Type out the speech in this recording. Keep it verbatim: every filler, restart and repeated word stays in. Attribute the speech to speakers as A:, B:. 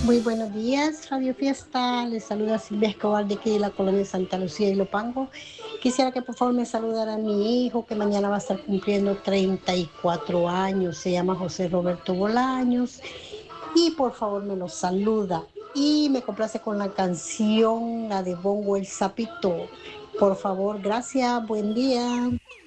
A: Muy buenos días, Radio Fiesta. Les saluda Silvia Escobar de aquí de la colonia Santa Lucía y Lopango. Quisiera que por favor me saludara a mi hijo que mañana va a estar cumpliendo treinta y cuatro años. Se llama José Roberto Bolaños. Y por favor me lo saluda. Y me complace con la canción, la de Bongo El Sapito. Por favor, gracias. Buen día.